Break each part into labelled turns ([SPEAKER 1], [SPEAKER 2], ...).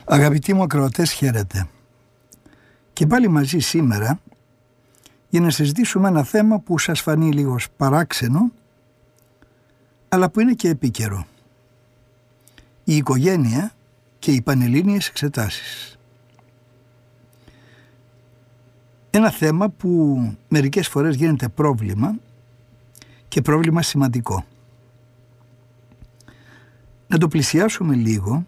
[SPEAKER 1] Αγαπητοί μου ακροατές, χαίρετε. Και πάλι μαζί σήμερα για να συζητήσουμε ένα θέμα που σας φανεί λίγο παράξενο, αλλά που είναι και επίκαιρο. Η οικογένεια και οι πανελλήνιες εξετάσεις. Ένα θέμα που μερικές φορές γίνεται πρόβλημα και πρόβλημα σημαντικό. Να το πλησιάσουμε λίγο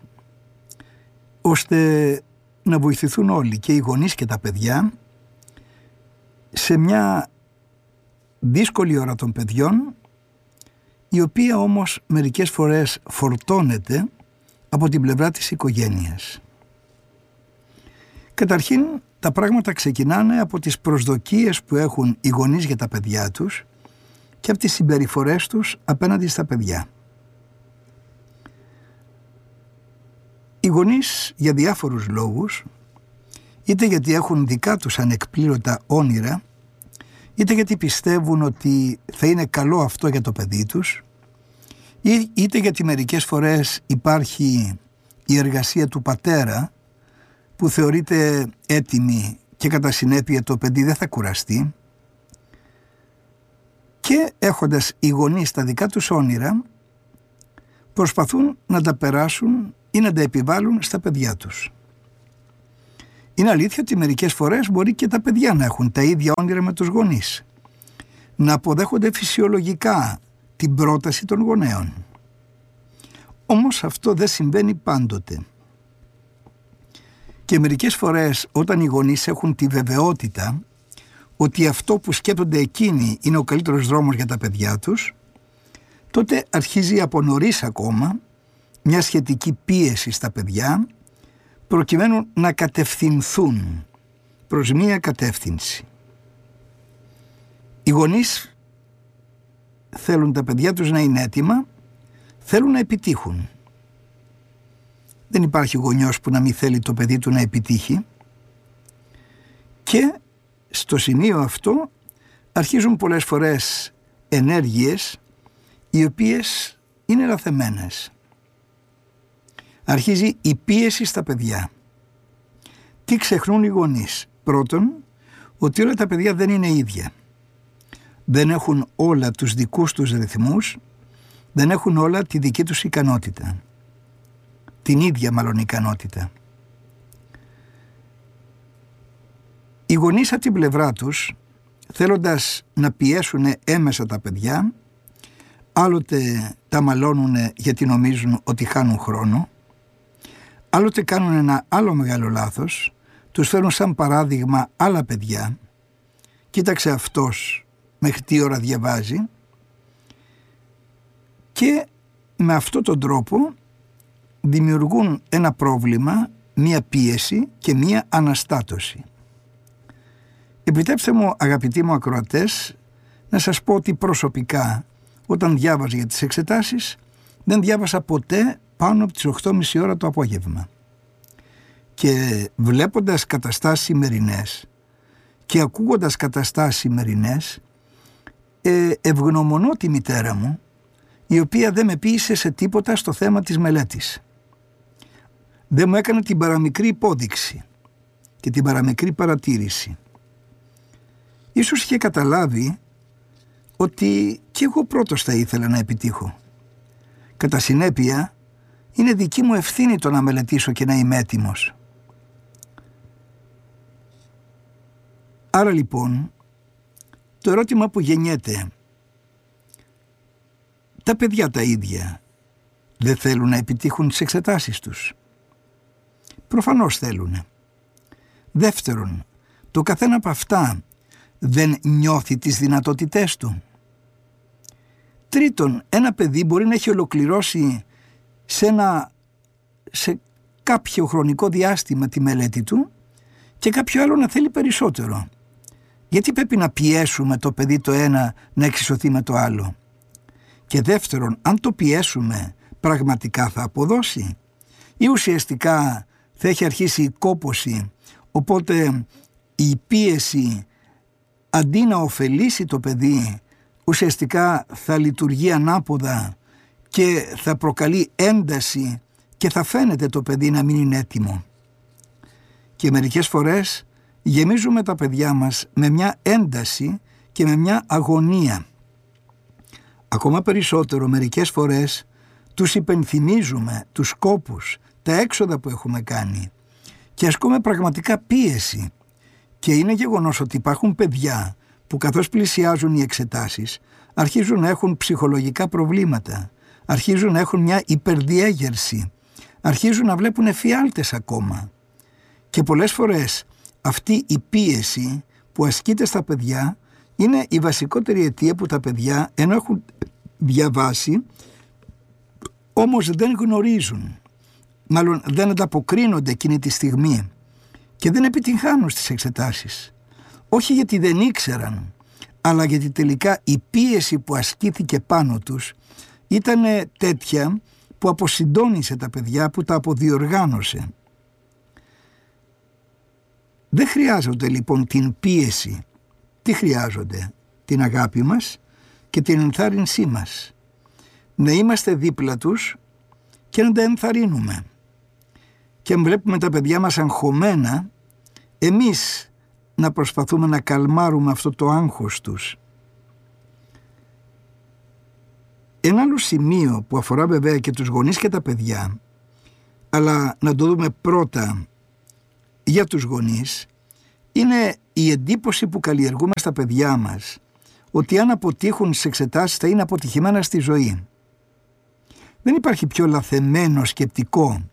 [SPEAKER 1] ώστε να βοηθηθούν όλοι, και οι γονείς και τα παιδιά, σε μια δύσκολη ώρα των παιδιών, η οποία όμως μερικές φορές φορτώνεται από την πλευρά της οικογένειας. Καταρχήν, τα πράγματα ξεκινάνε από τις προσδοκίες που έχουν οι γονείς για τα παιδιά τους και από τις συμπεριφορές τους απέναντι στα παιδιά. Οι γονείς, για διάφορους λόγους, είτε γιατί έχουν δικά τους ανεκπλήρωτα όνειρα, είτε γιατί πιστεύουν ότι θα είναι καλό αυτό για το παιδί τους, είτε γιατί μερικές φορές υπάρχει η εργασία του πατέρα που θεωρείται έτοιμη και κατά συνέπεια το παιδί δεν θα κουραστεί, και έχοντας οι γονείς τα δικά τους όνειρα, προσπαθούν να τα περάσουν ή να τα επιβάλλουν στα παιδιά τους. Είναι αλήθεια ότι μερικές φορές μπορεί και τα παιδιά να έχουν τα ίδια όνειρα με τους γονείς, να αποδέχονται φυσιολογικά την πρόταση των γονέων. Όμως αυτό δεν συμβαίνει πάντοτε. Και μερικές φορές, όταν οι γονείς έχουν τη βεβαιότητα ότι αυτό που σκέπτονται εκείνοι είναι ο καλύτερος δρόμος για τα παιδιά τους, τότε αρχίζει από νωρίς ακόμα μια σχετική πίεση στα παιδιά, προκειμένου να κατευθυνθούν προς μία κατεύθυνση. Οι γονείς θέλουν τα παιδιά τους να είναι έτοιμα, θέλουν να επιτύχουν. Δεν υπάρχει γονιός που να μην θέλει το παιδί του να επιτύχει, και στο σημείο αυτό αρχίζουν πολλές φορές ενέργειες οι οποίες είναι λαθεμένες. Αρχίζει η πίεση στα παιδιά. Τι ξεχνούν οι γονείς? Πρώτον, ότι όλα τα παιδιά δεν είναι ίδια. Δεν έχουν όλα τους δικούς τους ρυθμούς, δεν έχουν όλα τη δική τους ικανότητα. Την ίδια μάλλον ικανότητα. Οι γονείς από την πλευρά τους, θέλοντας να πιέσουν έμεσα τα παιδιά, άλλοτε τα μαλώνουν γιατί νομίζουν ότι χάνουν χρόνο, άλλοτε κάνουν ένα άλλο μεγάλο λάθος, τους φέρνουν σαν παράδειγμα άλλα παιδιά. Κοίταξε αυτός μέχρι τι ώρα διαβάζει, και με αυτόν τον τρόπο δημιουργούν ένα πρόβλημα, μία πίεση και μία αναστάτωση. Επιτρέψτε μου, αγαπητοί μου ακροατές, να σας πω ότι προσωπικά, όταν διάβαζα για τις εξετάσεις, δεν διάβασα ποτέ πάνω από τις 8.30 ώρα το απόγευμα. Και βλέποντας καταστάσεις σημερινές και ακούγοντας καταστάσεις σημερινές, ευγνωμονώ τη μητέρα μου, η οποία δεν με πείησε σε τίποτα στο θέμα της μελέτης. Δεν μου έκανε την παραμικρή υπόδειξη και την παραμικρή παρατήρηση. Ίσως είχε καταλάβει ότι και εγώ πρώτος θα ήθελα να επιτύχω. Κατά συνέπεια, είναι δική μου ευθύνη το να μελετήσω και να είμαι έτοιμος. Άρα λοιπόν, το ερώτημα που γεννιέται, τα παιδιά τα ίδια δεν θέλουν να επιτύχουν τις εξετάσεις τους? Προφανώς θέλουν. Δεύτερον, το καθένα από αυτά δεν νιώθει τις δυνατότητές του? Τρίτον, ένα παιδί μπορεί να έχει ολοκληρώσει σε κάποιο χρονικό διάστημα τη μελέτη του και κάποιο άλλο να θέλει περισσότερο. Γιατί πρέπει να πιέσουμε το παιδί το ένα να εξισωθεί με το άλλο? Και δεύτερον, αν το πιέσουμε, πραγματικά θα αποδώσει ή ουσιαστικά θα έχει αρχίσει η κόπωση, οπότε η πίεση αντί να ωφελήσει το παιδί, ουσιαστικά θα λειτουργεί ανάποδα και θα προκαλεί ένταση και θα φαίνεται το παιδί να μην είναι έτοιμο. Και μερικές φορές γεμίζουμε τα παιδιά μας με μια ένταση και με μια αγωνία. Ακόμα περισσότερο μερικές φορές τους υπενθυμίζουμε τους σκόπους, τα έξοδα που έχουμε κάνει και ασκούμε πραγματικά πίεση. Και είναι γεγονός ότι υπάρχουν παιδιά που καθώς πλησιάζουν οι εξετάσεις αρχίζουν να έχουν ψυχολογικά προβλήματα, αρχίζουν να έχουν μια υπερδιέγερση, αρχίζουν να βλέπουν εφιάλτες ακόμα. Και πολλές φορές αυτή η πίεση που ασκείται στα παιδιά είναι η βασικότερη αιτία που τα παιδιά, ενώ έχουν διαβάσει, όμως δεν γνωρίζουν, μάλλον δεν ανταποκρίνονται εκείνη τη στιγμή και δεν επιτυγχάνουν στις εξετάσεις. Όχι γιατί δεν ήξεραν, αλλά γιατί τελικά η πίεση που ασκήθηκε πάνω τους ήταν τέτοια που αποσυντώνησε τα παιδιά, που τα αποδιοργάνωσε. Δεν χρειάζονται λοιπόν την πίεση. Τι χρειάζονται? Την αγάπη μας και την ενθάρρυνσή μας. Να είμαστε δίπλα τους και να τα ενθαρρύνουμε. Και αν βλέπουμε τα παιδιά μας αγχωμένα, εμείς να προσπαθούμε να καλμάρουμε αυτό το άγχος τους. Ένα άλλο σημείο που αφορά βέβαια και τους γονείς και τα παιδιά, αλλά να το δούμε πρώτα για τους γονείς, είναι η εντύπωση που καλλιεργούμε στα παιδιά μας ότι αν αποτύχουν στις εξετάσεις θα είναι αποτυχημένα στη ζωή. Δεν υπάρχει πιο λαθεμένο σκεπτικό.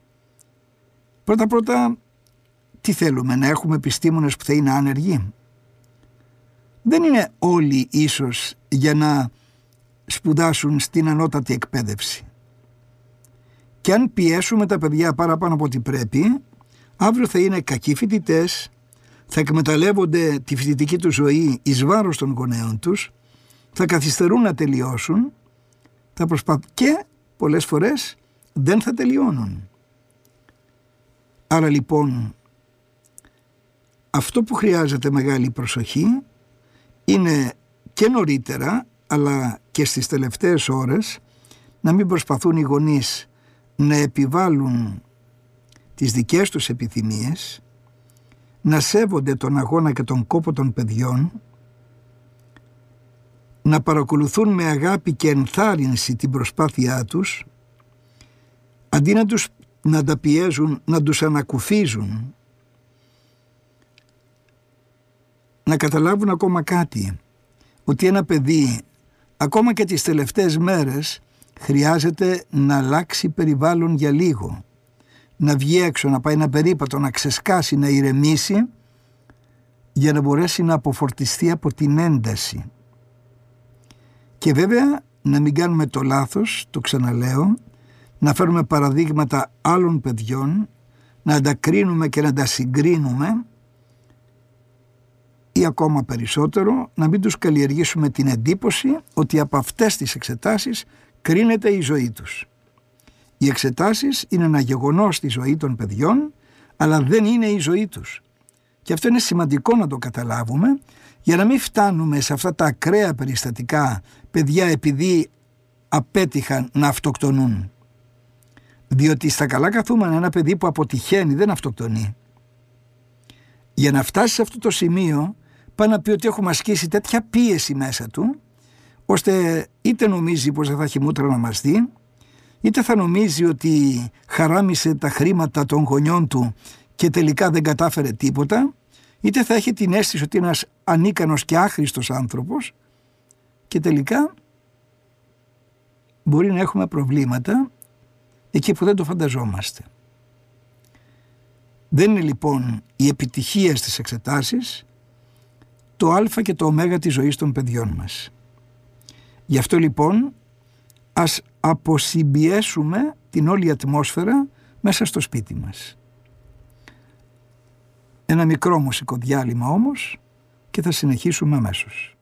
[SPEAKER 1] Πρώτα τι θέλουμε, να έχουμε επιστήμονες που θα είναι άνεργοι? Δεν είναι όλοι ίσως για να σπουδάσουν στην ανώτατη εκπαίδευση. Και αν πιέσουμε τα παιδιά παραπάνω από ό,τι πρέπει, αύριο θα είναι κακοί φοιτητές, θα εκμεταλλεύονται τη φοιτητική του ζωή εις βάρος των γονέων τους, θα καθυστερούν να τελειώσουν και πολλές φορές δεν θα τελειώνουν. Άρα λοιπόν αυτό που χρειάζεται μεγάλη προσοχή είναι και νωρίτερα αλλά και στις τελευταίες ώρες να μην προσπαθούν οι γονείς να επιβάλλουν τις δικές τους επιθυμίες, να σέβονται τον αγώνα και τον κόπο των παιδιών, να παρακολουθούν με αγάπη και ενθάρρυνση την προσπάθειά τους, αντί να τα πιέζουν, να τους ανακουφίζουν. Να καταλάβουν ακόμα κάτι, ότι ένα παιδί ακόμα και τις τελευταίες μέρες χρειάζεται να αλλάξει περιβάλλον για λίγο, να βγει έξω, να πάει ένα περίπατο, να ξεσκάσει, να ηρεμήσει για να μπορέσει να αποφορτιστεί από την ένταση. Και βέβαια να μην κάνουμε το λάθος, το ξαναλέω, να φέρουμε παραδείγματα άλλων παιδιών, να τα κρίνουμε και να τα συγκρίνουμε ή ακόμα περισσότερο να μην τους καλλιεργήσουμε την εντύπωση ότι από αυτές τις εξετάσεις κρίνεται η ζωή τους. Οι εξετάσεις είναι ένα γεγονός στη ζωή των παιδιών, αλλά δεν είναι η ζωή τους. Και αυτό είναι σημαντικό να το καταλάβουμε, για να μην φτάνουμε σε αυτά τα ακραία περιστατικά παιδιά επειδή απέτυχαν να αυτοκτονούν. Διότι στα καλά καθούμενα ένα παιδί που αποτυχαίνει δεν αυτοκτονεί. Για να φτάσει σε αυτό το σημείο πάει να πει ότι έχουμε ασκήσει τέτοια πίεση μέσα του, ώστε είτε νομίζει πως δεν θα έχει μούτρα να μας δει, είτε θα νομίζει ότι χαράμισε τα χρήματα των γονιών του και τελικά δεν κατάφερε τίποτα, είτε θα έχει την αίσθηση ότι είναι ένας ανίκανος και άχρηστος άνθρωπος και τελικά μπορεί να έχουμε προβλήματα εκεί που δεν το φανταζόμαστε. Δεν είναι λοιπόν η επιτυχία στις εξετάσεις το α και το ω της ζωής των παιδιών μας. Γι' αυτό λοιπόν ας αποσυμπιέσουμε την όλη ατμόσφαιρα μέσα στο σπίτι μας. Ένα μικρό μουσικό διάλειμμα όμως και θα συνεχίσουμε αμέσως.